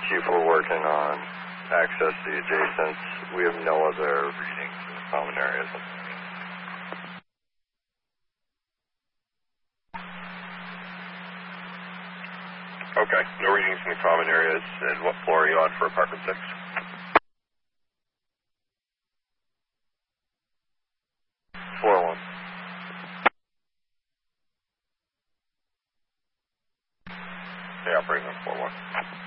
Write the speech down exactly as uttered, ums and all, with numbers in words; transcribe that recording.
Chief, we're working on access to the adjacents. We have no other readings in the common areas. Okay, no readings in the common areas. And what floor are you on for apartment six? Floor one. Yeah, operating on floor one.